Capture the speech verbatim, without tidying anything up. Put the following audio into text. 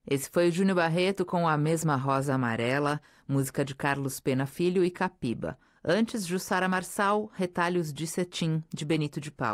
Esse foi o Júnior Barreto com A Mesma Rosa Amarela, música de Carlos Pena Filho e Capiba. Antes, Jussara Marçal, Retalhos de Cetim, de Benito de Paula.